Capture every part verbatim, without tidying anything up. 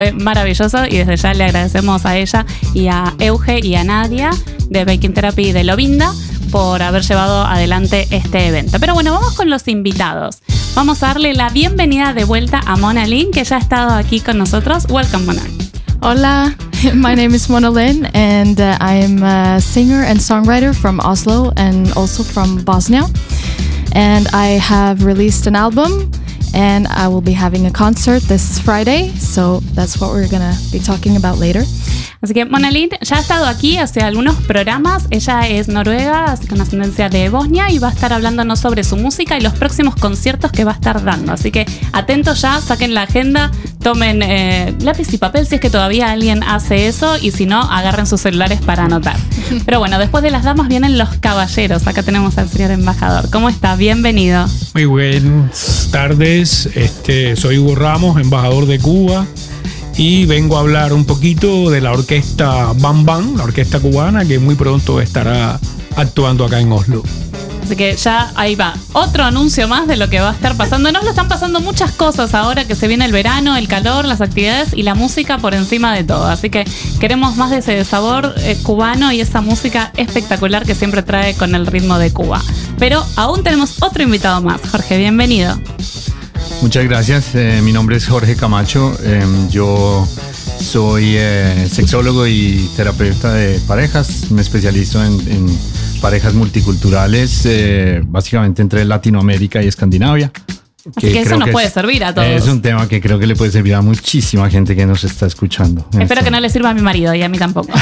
Maravilloso, y desde ya le agradecemos a ella y a Euge y a Nadia de Baking Therapy de Lovinda por haber llevado adelante este evento. Pero bueno, vamos con los invitados. Vamos a darle la bienvenida de vuelta a Mona Lynn, que ya ha estado aquí con nosotros. Welcome, Mona. Hola, my name is Mona Lynn, and uh, I'm a singer and songwriter from Oslo and also from Bosnia. And I have released an album, and I will be having a concert this Friday, so that's what we're gonna be talking about later. Así que Mona Lynn ya ha estado aquí hace algunos programas. Ella es noruega, así con ascendencia de Bosnia, y va a estar hablándonos sobre su música y los próximos conciertos que va a estar dando. Así que atentos ya, saquen la agenda, tomen eh, lápiz y papel si es que todavía alguien hace eso, y si no, agarren sus celulares para anotar. Pero bueno, después de las damas vienen los caballeros. Acá tenemos al señor embajador. ¿Cómo está? Bienvenido. Muy buenas tardes. Este, soy Hugo Ramos, embajador de Cuba. Y vengo a hablar un poquito de la orquesta Bam Bam, la orquesta cubana, que muy pronto estará actuando acá en Oslo. Así que ya ahí va, otro anuncio más de lo que va a estar pasando. Nos lo están pasando muchas cosas ahora que se viene el verano, el calor, las actividades y la música por encima de todo. Así que queremos más de ese sabor eh, cubano y esa música espectacular que siempre trae con el ritmo de Cuba. Pero aún tenemos otro invitado más. Jorge, bienvenido. Muchas gracias, eh, mi nombre es Jorge Camacho, eh, yo soy eh, sexólogo y terapeuta de parejas, me especializo en, en parejas multiculturales, eh, básicamente entre Latinoamérica y Escandinavia. Así que, que eso nos puede es, servir a todos. Es un tema que creo que le puede servir a muchísima gente que nos está escuchando. Espero esto. que no le sirva a mi marido y a mí tampoco.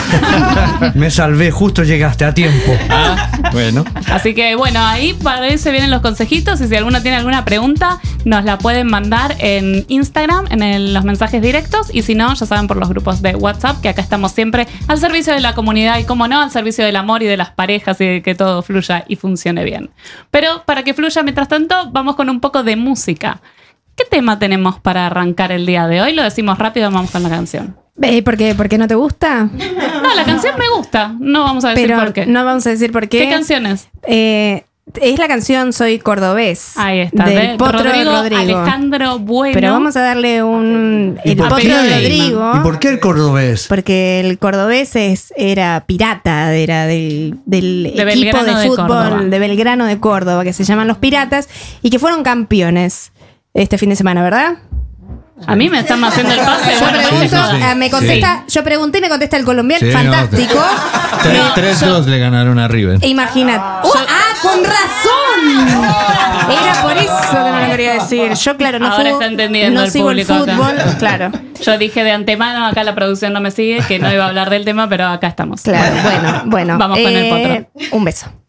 Me salvé, justo llegaste a tiempo. Ah, bueno. Así que bueno, ahí parece vienen los consejitos, y si alguno tiene alguna pregunta nos la pueden mandar en Instagram, en el, los mensajes directos, y si no, ya saben, por los grupos de WhatsApp, que acá estamos siempre al servicio de la comunidad y, como no, al servicio del amor y de las parejas, y de que todo fluya y funcione bien. Pero para que fluya, mientras tanto, vamos con un poco de música. música. ¿Qué tema tenemos para arrancar el día de hoy? Lo decimos rápido, vamos con la canción. ¿Por qué? ¿Por qué no te gusta? No, la canción me gusta. No vamos a decir Pero por qué. No vamos a decir por qué. ¿Qué canción es? Eh, es la canción Soy Cordobés. Ahí está. Del de Potro Rodrigo, Rodrigo. Alejandro Bueno. Pero vamos a darle un... El Potro qué? Rodrigo. ¿Y por qué el cordobés? Porque el cordobés es, era pirata, era del, del de equipo Belgrano de de fútbol Córdoba. de Belgrano de Córdoba, que se llaman los Piratas, y que fueron campeones este fin de semana, ¿verdad? A mí me están haciendo el pase. Yo Bueno, pregunto, sí, sí, sí. eh, me contesta, Sí. yo pregunté y me contesta el colombiano, Sí, fantástico. no, tres dos le ganaron a River. Imagínate. ¡Oh! ¡Ah, con razón! Era por eso que no lo quería decir. Yo, claro, no, Ahora jugo, está entendiendo no el sigo el público acá. fútbol. Claro, Yo dije de antemano, acá la producción no me sigue, que no iba a hablar del tema, pero acá estamos. claro. Bueno, bueno. Vamos con el eh, Un beso.